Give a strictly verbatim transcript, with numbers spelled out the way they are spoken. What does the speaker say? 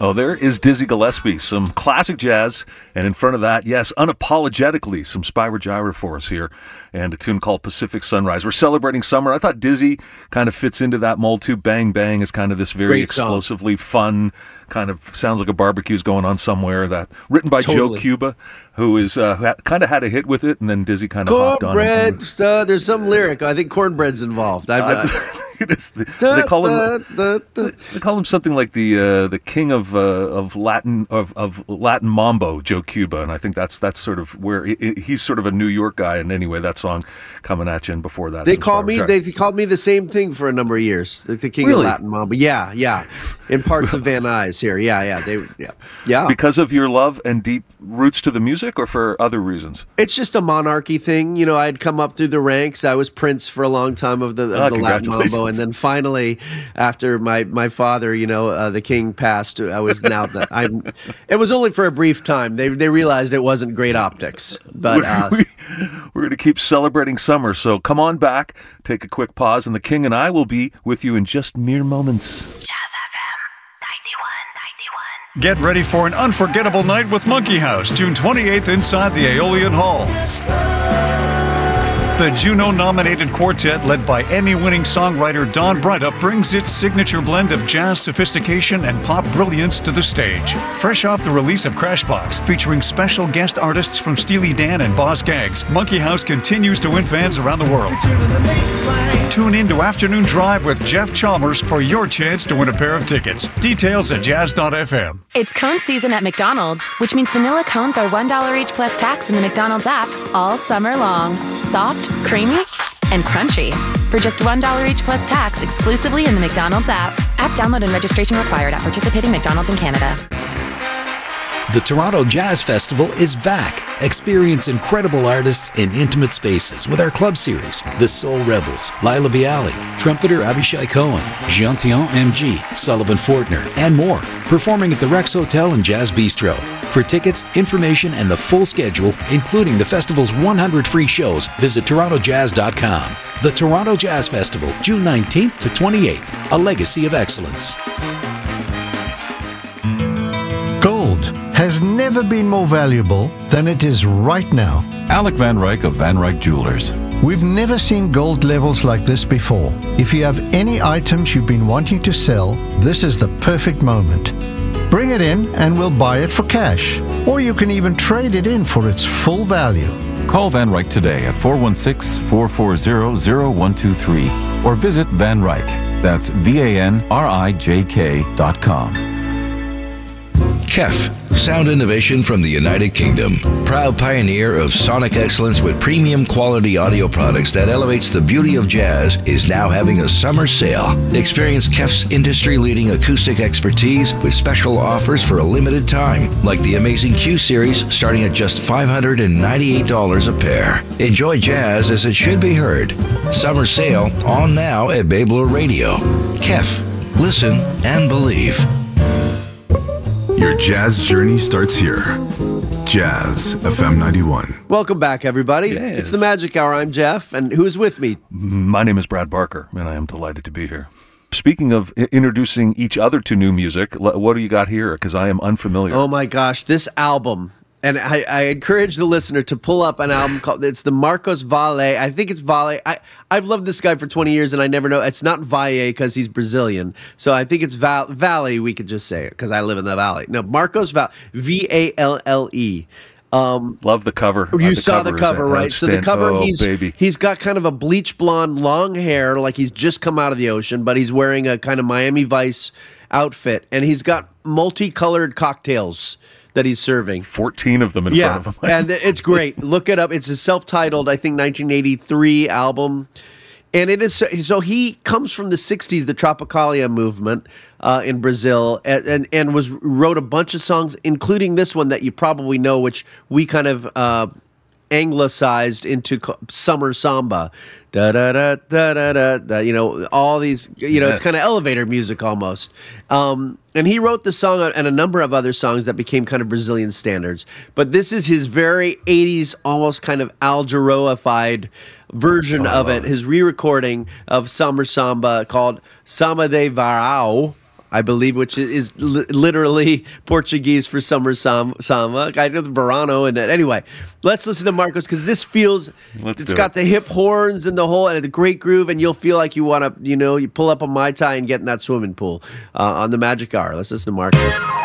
Oh, there is Dizzy Gillespie, some classic jazz, and in front of that, yes, unapologetically, some Spyro Gyra for us here, and a tune called Pacific Sunrise. We're celebrating summer. I thought Dizzy kind of fits into that mold too. Bang Bang is kind of this very Great explosively fun, kind of sounds like a barbecue's going on somewhere. That written by Totally. Joe Cuba, who is uh, who had, kind of had a hit with it, and then Dizzy kind of hopped on. Cornbread, uh, there's some lyric. I think cornbread's involved. I'm Uh, not- it is the, they call him. Da, da, da. They call him something like the uh, the king of uh, of Latin of, of Latin mambo, Joe Cuba, and I think that's that's sort of where he, he's sort of a New York guy. And anyway, that song coming at you, and before that, They some call Spyro me. Gyra. They called me the same thing for a number of years. Like the king Really? of Latin Mambo. Yeah, yeah. In parts of Van Nuys here. Yeah, yeah. They, yeah, yeah. because of your love and deep roots to the music, or for other reasons. It's just a monarchy thing. You know, I'd come up through the ranks. I was Prince for a long time of the, of Ah, the Latin Mambo. And congratulations. then finally, after my, my father, you know, uh, the king passed, I was now, the, I'm, it was only for a brief time. They, they realized it wasn't great optics. But uh, we, we're going to keep celebrating summer, so come on back, take a quick pause, and the King and I will be with you in just mere moments. Jazz F M ninety-one ninety-one. Get ready for an unforgettable night with Monkey House, June twenty-eighth inside the Aeolian Hall. The Juno-nominated quartet, led by Emmy-winning songwriter Don Brydup, brings its signature blend of jazz sophistication and pop brilliance to the stage. Fresh off the release of Crashbox, featuring special guest artists from Steely Dan and Boz Scaggs, Monkey House continues to win fans around the world. Tune in to Afternoon Drive with Jeff Chalmers for your chance to win a pair of tickets. Details at jazz dot f m. It's cone season at McDonald's, which means vanilla cones are one dollar each plus tax in the McDonald's app all summer long. Soft, creamy, and crunchy. For just one dollar each plus tax exclusively in the McDonald's app. App download and registration required at participating McDonald's in Canada. The Toronto Jazz Festival is back. Experience incredible artists in intimate spaces with our club series, The Soul Rebels, Lila Bialy, trumpeter Abishai Cohen, Jean-Théon M G, Sullivan Fortner, and more, performing at the Rex Hotel and Jazz Bistro. For tickets, information, and the full schedule, including the festival's one hundred free shows, visit toronto jazz dot com. The Toronto Jazz Festival, June nineteenth to twenty-eighth, a legacy of excellence. Gold has never been more valuable than it is right now. Alec Van Ryk of Van Ryk Jewelers. We've never seen gold levels like this before. If you have any items you've been wanting to sell, this is the perfect moment. Bring it in and we'll buy it for cash. Or you can even trade it in for its full value. Call Van Ryk today at four one six, four four zero, zero one two three or visit Van Ryk. That's V A N R I J K dot com. K E F, sound innovation from the United Kingdom. Proud pioneer of sonic excellence with premium quality audio products that elevates the beauty of jazz, is now having a summer sale. Experience K E F's industry-leading acoustic expertise with special offers for a limited time, like the amazing Q Series starting at just five hundred ninety-eight dollars a pair. Enjoy jazz as it should be heard. Summer sale on now at Babler Radio. K E F, listen and believe. Your jazz journey starts here. Jazz F M ninety-one. Welcome back, everybody. Yes. It's the Magic Hour. I'm Jeff, and who's with me? My name is Brad Barker, and I am delighted to be here. Speaking of I- introducing each other to new music, l- what do you got here? Because I am unfamiliar. Oh my gosh, this album. And I, I encourage the listener to pull up an album called, it's the Marcos Valle. I think it's Valle. I, I've loved this guy for twenty years and I never know. It's not Valle because he's Brazilian. So I think it's Val, Valley, we could just say it because I live in the Valley. No, Marcos Valle, V A L L E. Um, Love the cover. You Uh, saw the is cover, right? So the outstanding. cover, oh, he's baby. he's got kind of a bleach blonde, long hair, like he's just come out of the ocean, but he's wearing a kind of Miami Vice outfit, and he's got multicolored cocktails that he's serving. fourteen of them in Yeah, front of him. and it's great. Look it up. It's a self-titled, I think, nineteen eighty-three album. And it is so he comes from the sixties, the Tropicalia movement uh, in Brazil, and, and and was wrote a bunch of songs, including this one that you probably know, which we kind of uh, anglicized into co- summer samba. Da da da da da da. da you know, all these. You know, Yes. it's kind of elevator music almost. Um, and he wrote the song and a number of other songs that became kind of Brazilian standards. But this is his very eighties, almost kind of Al Jarreau-ified version of it, his re-recording of Summer Samba called Samba de Varão. I believe, which is li- literally Portuguese for summer sam- samba. I know the Verano and anyway. Let's listen to Marcos because this feels. Let's it's do got it. the hip horns and the whole and the great groove, and you'll feel like you want to, you know, you pull up a Mai Tai and get in that swimming pool uh, on the Magic Hour. Let's listen to Marcos.